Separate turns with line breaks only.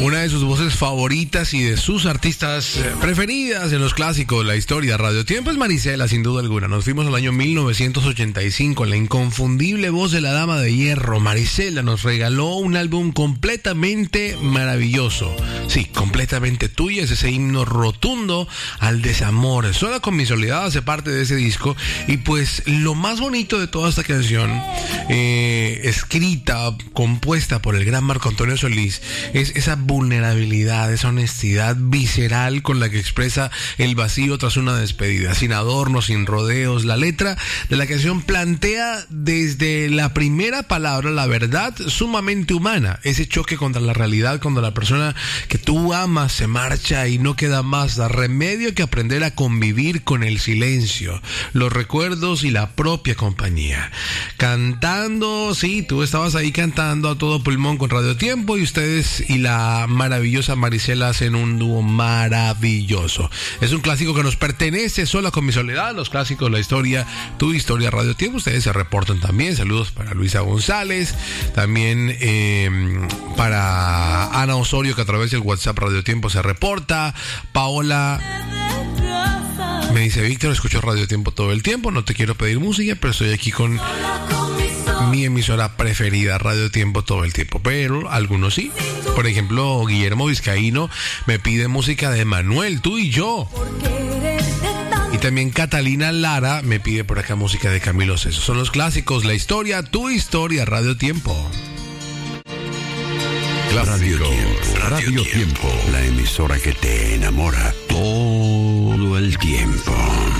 Una de sus voces favoritas y de sus artistas preferidas en los clásicos de la historia Radio Tiempo es Marisela, sin duda alguna. Nos fuimos al año 1985. La inconfundible voz de la Dama de Hierro, Marisela, nos regaló un álbum completamente maravilloso. Sí, completamente tuyo. Es ese himno rotundo al desamor. Sola con mi soledad hace parte de ese disco. Y pues lo más bonito de toda esta canción, escrita, compuesta por el gran Marco Antonio Solís, es esa vulnerabilidad, esa honestidad visceral con la que expresa el vacío tras una despedida, sin adornos, sin rodeos. La letra de la canción plantea desde la primera palabra la verdad sumamente humana, ese choque contra la realidad cuando la persona que tú amas se marcha y no queda más remedio que aprender a convivir con el silencio, los recuerdos y la propia compañía. Cantando, sí, tú estabas ahí cantando a todo pulmón con Radio Tiempo y ustedes y la maravillosa Marisela hacen un dúo maravilloso. Es un clásico que nos pertenece, Sola con mi soledad, los clásicos de la historia, tu historia Radio Tiempo. Ustedes se reportan también. Saludos para Luisa González, también para Ana Osorio, que a través del WhatsApp Radio Tiempo se reporta. Paola me dice: Víctor, escucho Radio Tiempo todo el tiempo, no te quiero pedir música, pero estoy aquí con mi emisora preferida, Radio Tiempo, todo el tiempo. Pero algunos sí. Por ejemplo, Guillermo Vizcaíno me pide música de Manuel, Tú y Yo. Y también Catalina Lara me pide por acá música de Camilo Sesto. Son los clásicos, la historia, tu historia, Radio Tiempo.
Radio Tiempo, la emisora que te enamora todo el tiempo.